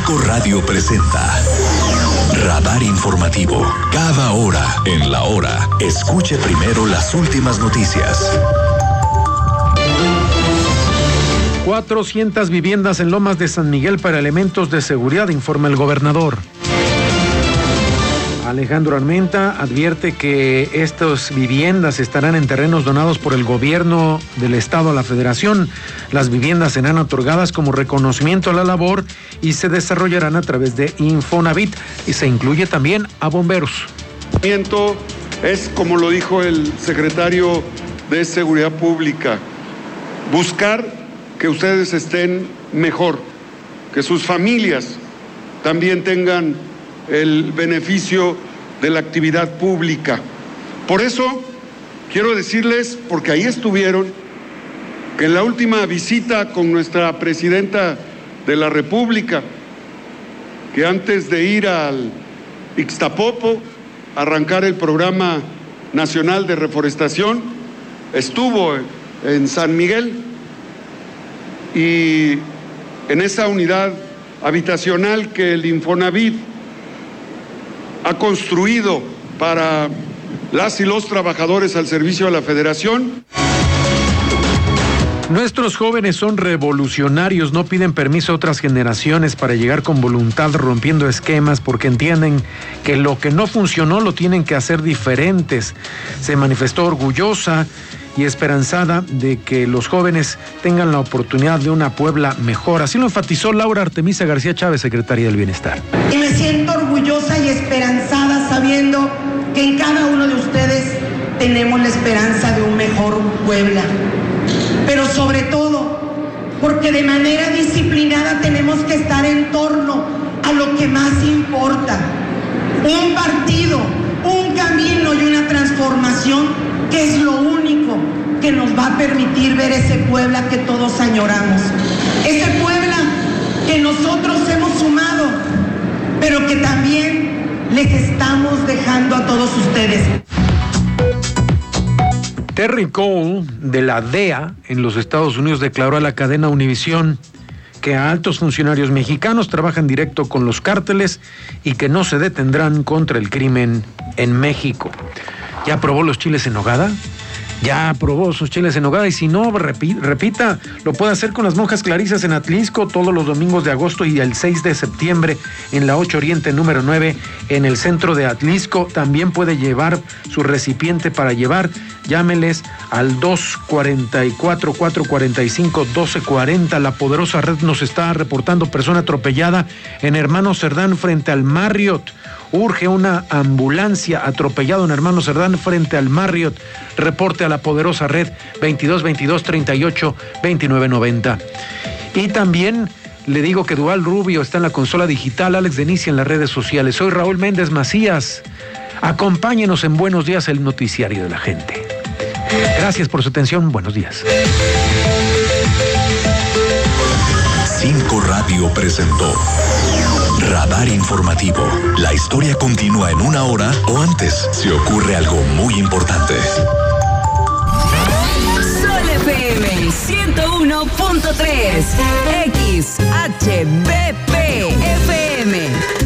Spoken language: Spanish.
5 Radio presenta Radar Informativo. Cada hora en la hora. Escuche primero las últimas noticias. 400 viviendas en Lomas de San Miguel para elementos de seguridad, informa el gobernador. Alejandro Armenta advierte que estas viviendas estarán en terrenos donados por el gobierno del estado a la federación. Las viviendas serán otorgadas como reconocimiento a la labor y se desarrollarán a través de Infonavit, y se incluye también a bomberos. Es, como lo dijo el secretario de Seguridad Pública, buscar que ustedes estén mejor, que sus familias también tengan el beneficio de la actividad pública. Por eso quiero decirles, porque ahí estuvieron, que en la última visita con nuestra presidenta de la República, que antes de ir al Ixtapopo, arrancar el Programa Nacional de Reforestación, estuvo en San Miguel, y en esa unidad habitacional que el Infonavit ha construido para las y los trabajadores al servicio de la Federación. Nuestros jóvenes son revolucionarios, no piden permiso a otras generaciones para llegar con voluntad, rompiendo esquemas, porque entienden que lo que no funcionó lo tienen que hacer diferentes. Se manifestó orgullosa y esperanzada de que los jóvenes tengan la oportunidad de una Puebla mejor. Así lo enfatizó Laura Artemisa García Chávez, secretaria del Bienestar. Y me siento orgullosa y esperanzada sabiendo que en cada uno de ustedes tenemos la esperanza de un mejor Puebla. Pero sobre todo, porque de manera disciplinada tenemos que estar en torno a lo que más importa. Un partido, un camino y una transformación que es lo único que nos va a permitir ver ese Puebla que todos añoramos. Ese Puebla que nosotros hemos sumado, pero que también les estamos dejando a todos ustedes. Terry Cole, de la DEA en los Estados Unidos, declaró a la cadena Univisión que altos funcionarios mexicanos trabajan directo con los cárteles y que no se detendrán contra el crimen en México. ¿Ya probó los chiles en nogada? Ya probó sus chiles en nogada, y si no, repita, lo puede hacer con las Monjas Clarisas en Atlisco todos los domingos de agosto y el 6 de septiembre en la 8 Oriente número 9 en el centro de Atlisco. También puede llevar su recipiente para llevar. Llámeles al 244-445-1240. La poderosa red nos está reportando persona atropellada en Hermano Cerdán frente al Marriott. Urge una ambulancia, atropellado en Hermano Cerdán frente al Marriott. Reporte a la poderosa red 22-22-38-29-90. Y también le digo que Dual Rubio está en la consola digital, Alex Denicia en las redes sociales. Soy Raúl Méndez Macías. Acompáñenos en Buenos Días, el noticiario de la gente. Gracias por su atención. Buenos días. 5 Radio presentó Radar Informativo. La historia continúa en una hora o antes, si ocurre algo muy importante. Sol FM 101.3 XHBP FM.